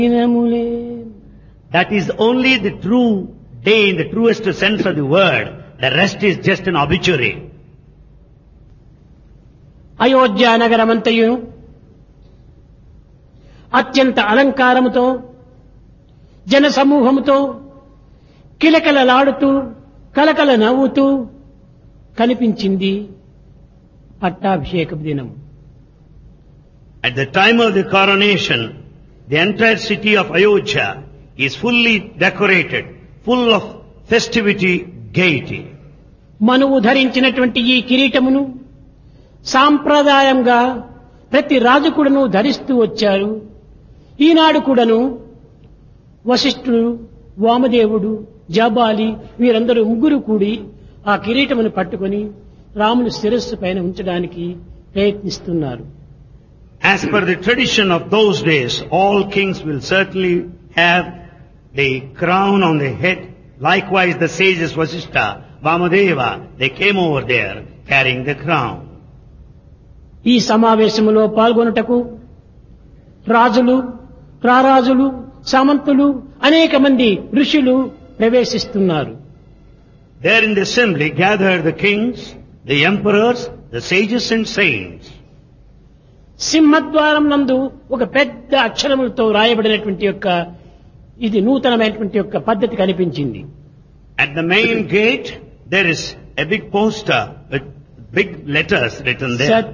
That is only the true day in the truest sense of the word. The rest is just an obituary. Ayodhya నగరమంతయు అత్యంత అలంకారముతో జన సమూహముతో కిలకలలాడుతూ కలకల నవ్వుతూ కనిపించింది పట్టాభిషేకపు దినం. At the time of the coronation, the entire city of Ayodhya is fully decorated, full of festivity, gaiety. మనువు ధరించినటువంటి ఈ కిరీటమును సాంప్రదాయంగా ప్రతి రాజు కూడాను ధరిస్తూ వచ్చారు. ఈనాడు కూడాను వశిష్ఠుడు, వామదేవుడు, జాబాలి వీరందరూ ముగ్గురు కూడి ఆ కిరీటమును పట్టుకొని రాముని శిరస్సు పైన ఉంచడానికి ప్రయత్నిస్తున్నారు. As per the tradition of those days, all kings will certainly have the crown on their head. Likewise, the sages Vasishtha, Vamadeva, they came over there carrying the crown. ఈ సమావేశములో పాల్గొనుటకు రాజులు, రారాజులు, సామంతులు, అనేక మంది ఋషులు ప్రవేశిస్తున్నారు. There in the assembly gathered the kings, the emperors, the sages and saints. సింహద్వారం నందు ఒక పెద్ద అక్షరములతో రాయబడినటువంటి యొక్క ఇది నూతనమైనటువంటి యొక్క పద్ధతి కనిపించింది. At the main gate there is a big poster with big letters written there.